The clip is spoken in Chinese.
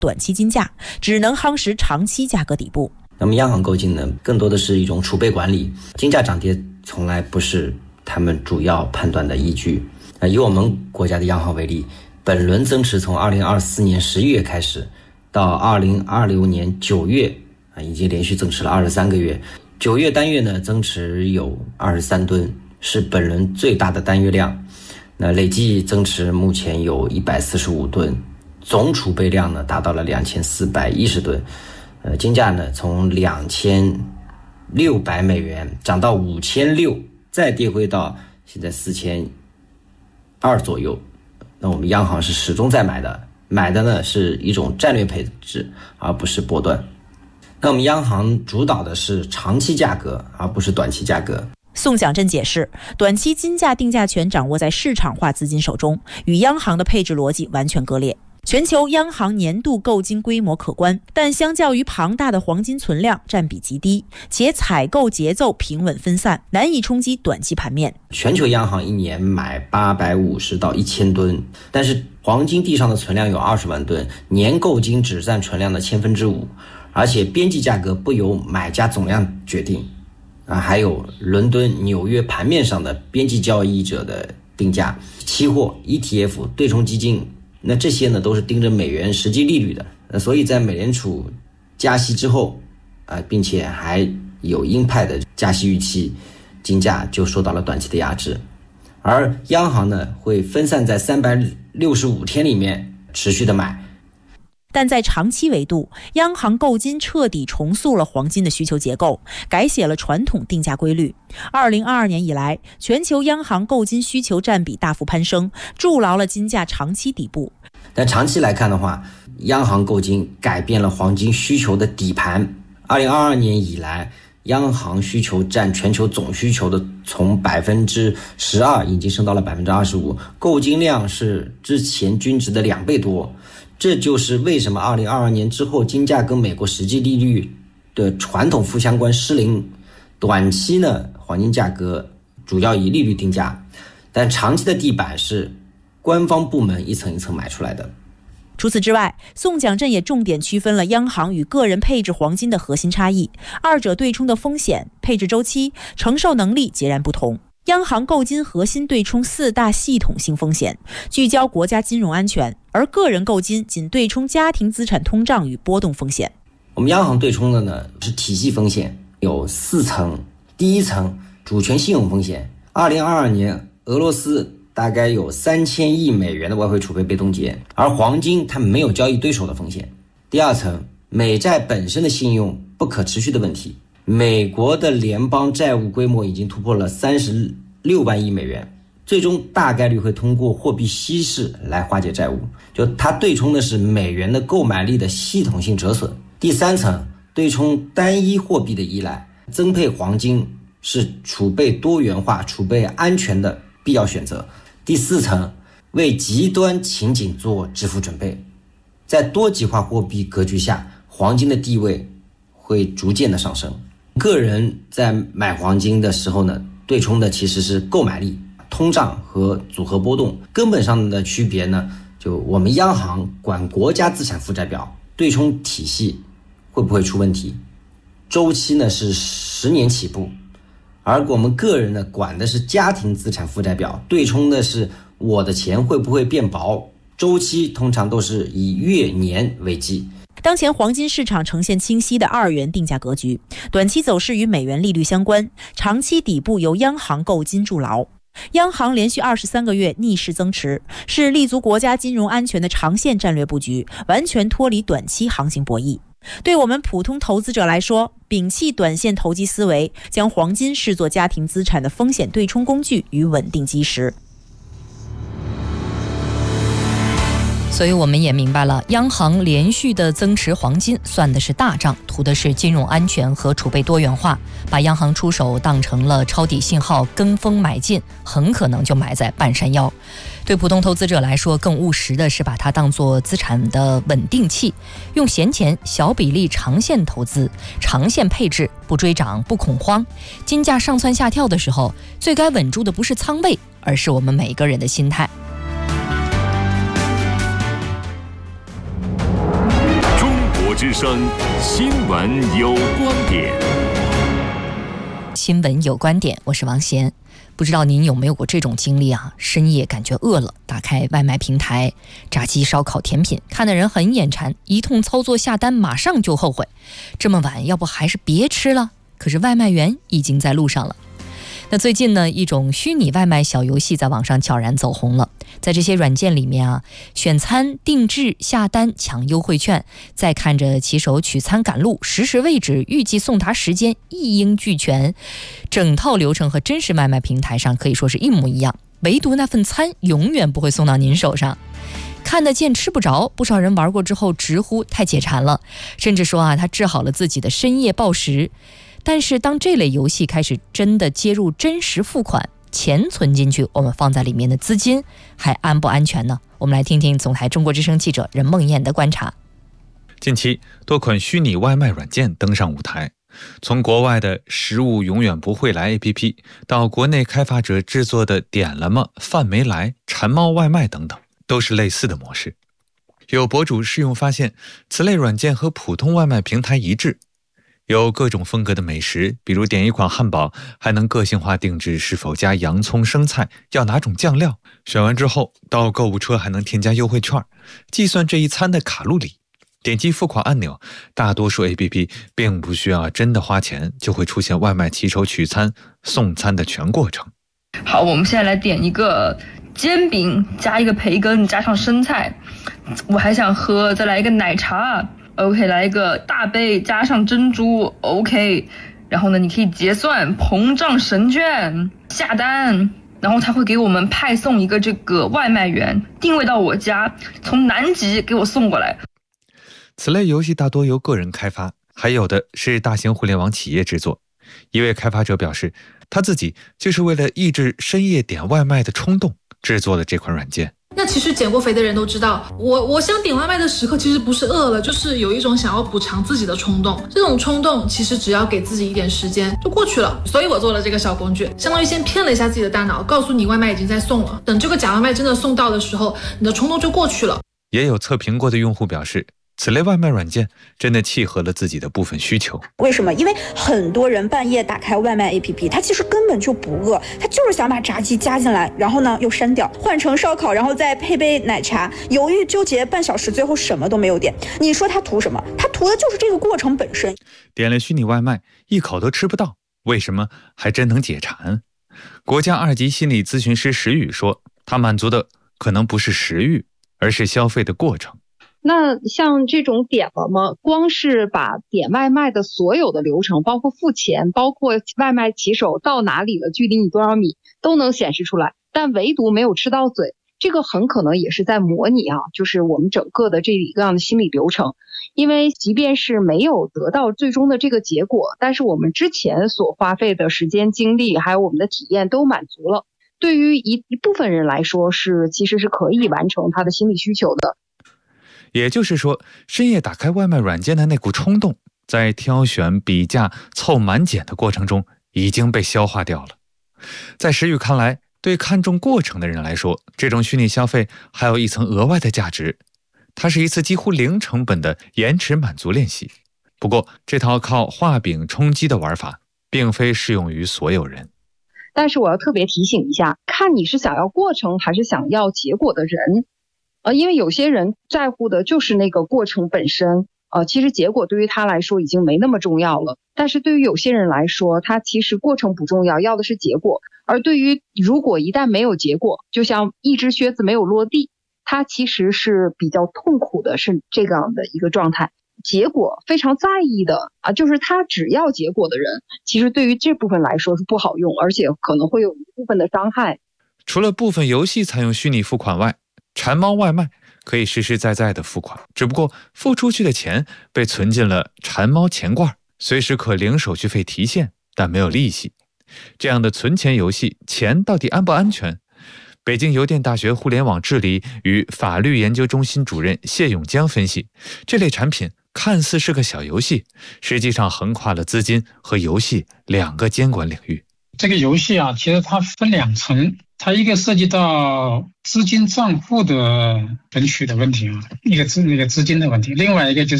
短期金价，只能夯实长期价格底部。 那么央行购金呢，更多的是一种储备管理，金价涨跌从来不是他们主要判断的依据。以我们国家的央行为例，本轮增持从2024年11月开始，到2026年9月已经连续增持了23个月。9月单月呢增持有23吨，是本轮最大的单月量。那累计增持目前有145吨，总储备量呢达到了2410吨。金价呢从2600美元涨到5600，再跌回到现在4200左右。那我们央行是始终在买的呢是一种战略配置，而不是波段。那我们央行主导的是长期价格，而不是短期价格。 宋蒋震解释，短期金价定价权掌握在市场化资金手中，与央行的配置逻辑完全割裂。全球央行年度购金规模可观，但相较于庞大的黄金存量占比极低，且采购节奏平稳分散，难以冲击短期盘面。 全球央行一年买850到1000吨，但是黄金地上的存量有20万吨，年购金只占存量的5%，而且边际价格不由买家总量决定。还有伦敦、纽约盘面上的边际交易者的定价、期货、ETF、对冲基金，那这些呢都是盯着美元实际利率的。所以在美联储加息之后，并且还有鹰派的加息预期，金价就受到了短期的压制。而央行呢会分散在365天里面持续的买。 但在长期维度，央行购金彻底重塑了黄金的需求结构，改写了传统定价规律。2022年以来，全球央行购金需求占比大幅攀升，筑牢了金价长期底部。 但长期来看的话，央行购金改变了黄金需求的底盘。2022年以来，央行需求占全球总需求的从12%已经升到了25%，购金量是之前均值的2倍多。这就是为什么2022年之后金价跟美国实际利率的传统负相关失灵。短期呢，黄金价格主要以利率定价，但长期的地板是官方部门一层一层买出来的。 除此之外，宋蒋震也重点区分了央行与个人配置黄金的核心差异，二者对冲的风险、配置周期、承受能力截然不同。央行购金核心对冲4大系统性风险，聚焦国家金融安全，而个人购金仅对冲家庭资产通胀与波动风险。 我们央行对冲的呢是体系风险，有4层。第一层，主权信用风险。2022年俄罗斯大概有3000亿美元的外汇储备被冻结，而黄金它没有交易对手的风险。第二层，美债本身的信用不可持续的问题。美国的联邦债务规模已经突破了36万亿美元，最终大概率会通过货币稀释来化解债务，就它对冲的是美元的购买力的系统性折损。第三层，对冲单一货币的依赖，增配黄金是储备多元化、储备安全的必要选择。第四层，为极端情景做支付准备。在多极化货币格局下，黄金的地位会逐渐的上升。个人在买黄金的时候呢，对冲的其实是购买力、通胀和组合波动。根本上的区别呢，就我们央行管国家资产负债表，对冲体系会不会出问题，周期呢是10年起步。而我们个人呢管的是家庭资产负债表，对冲的是我的钱会不会变薄，周期通常都是以月年为计。 当前黄金市场呈现清晰的2元定价格局，短期走势与美元利率相关，长期底部由央行购金筑牢。央行连续23个月逆势增持，是立足国家金融安全的长线战略布局，完全脱离短期行情博弈。对我们普通投资者来说，摒弃短线投机思维，将黄金视作家庭资产的风险对冲工具与稳定基石。 所以我们也明白了，央行连续的增持黄金算的是大账，图的是金融安全和储备多元化，把央行出手当成了抄底信号，跟风买进，很可能就买在半山腰。对普通投资者来说，更务实的是把它当作资产的稳定器，用闲钱小比例长线投资，长线配置，不追涨不恐慌。金价上蹿下跳的时候，最该稳住的不是仓位，而是我们每个人的心态。 之声新闻有观点。 新闻有观点，我是王贤。不知道您有没有过这种经历啊？深夜感觉饿了，打开外卖平台，炸鸡、烧烤、甜品，看得人很眼馋，一通操作下单，马上就后悔。这么晚，要不还是别吃了？可是外卖员已经在路上了。那最近呢，一种虚拟外卖小游戏在网上悄然走红了。在这些软件里面啊，选餐、定制、下单、抢优惠券，再看着骑手取餐赶路，实时位置、预计送达时间一应俱全，整套流程和真实外卖平台上可以说是一模一样，唯独那份餐永远不会送到您手上。看得见吃不着，不少人玩过之后直呼太解馋了，甚至说啊，他治好了自己的深夜暴食。但是当这类游戏开始真的接入真实付款，钱存进去，我们放在里面的资金还安不安全呢？我们来听听总台中国之声记者任梦燕的观察。 近期多款虚拟外卖软件登上舞台，从国外的食物永远不会来 APP 到国内开发者制作的点了吗、饭没来、馋猫外卖等等，都是类似的模式。有博主试用发现，此类软件和普通外卖平台一致，有各种风格的美食，比如点一款汉堡，还能个性化定制是否加洋葱、生菜，要哪种酱料。选完之后，到购物车还能添加优惠券，计算这一餐的卡路里。点击付款按钮，大多数 APP 并不需要真的花钱，就会出现外卖骑手取餐、送餐的全过程。 好，我们现在来点一个煎饼，加一个培根，加上生菜。我还想喝，再来一个奶茶。OK， 来一个大杯加上珍珠 OK， 然后呢你可以结算膨胀神券下单，然后他会给我们派送一个这个外卖员定位到我家，从南极给我送过来。 此类游戏大多由个人开发，还有的是大型互联网企业制作。一位开发者表示，他自己就是为了抑制深夜点外卖的冲动制作了这款软件。 那其实减过肥的人都知道，我想点外卖的时刻其实不是饿了，就是有一种想要补偿自己的冲动。这种冲动其实只要给自己一点时间就过去了。所以我做了这个小工具，相当于先骗了一下自己的大脑，告诉你外卖已经在送了。等这个假外卖真的送到的时候，你的冲动就过去了。 也有测评过的用户表示，此类外卖软件真的契合了自己的部分需求。 为什么？因为很多人半夜打开外卖 APP， 他其实根本就不饿，他就是想把炸鸡加进来，然后呢又删掉，换成烧烤，然后再配杯奶茶，犹豫纠结半小时，最后什么都没有点。你说他图什么？他图的就是这个过程本身。 点了虚拟外卖，一口都吃不到，为什么还真能解馋？国家2级心理咨询师石宇说，他满足的可能不是食欲，而是消费的过程。 那像这种点了吗？光是把点外卖的所有的流程，包括付钱，包括外卖骑手到哪里了，距离你多少米，都能显示出来，但唯独没有吃到嘴。这个很可能也是在模拟就是我们整个的这一个样的心理流程。因为即便是没有得到最终的这个结果，但是我们之前所花费的时间、精力，还有我们的体验都满足了。对于一部分人来说，其实是可以完成他的心理需求的。 也就是说，深夜打开外卖软件的那股冲动，在挑选、比价、凑满减的过程中已经被消化掉了。在石宇看来，对看重过程的人来说，这种虚拟消费还有一层额外的价值，它是一次几乎零成本的延迟满足练习。不过，这套靠画饼充饥的玩法，并非适用于所有人。 但是我要特别提醒一下，看你是想要过程还是想要结果的人。因为有些人在乎的就是那个过程本身，其实结果对于他来说已经没那么重要了。但是对于有些人来说，他其实过程不重要，要的是结果。而对于如果一旦没有结果，就像一只靴子没有落地，他其实是比较痛苦的，是这样的一个状态。结果非常在意的就是他只要结果的人，其实对于这部分来说是不好用，而且可能会有一部分的伤害。 除了部分游戏采用虚拟付款外，馋猫外卖可以实实在在的付款，只不过付出去的钱被存进了馋猫钱罐，随时可零手续费提现，但没有利息。这样的存钱游戏，钱到底安不安全？北京邮电大学互联网治理与法律研究中心主任谢永江分析，这类产品看似是个小游戏，实际上横跨了资金和游戏2个监管领域。 这个游戏其实它分2层，它一个涉及到资金账户的存取的问题那个资金的问题，另外一个就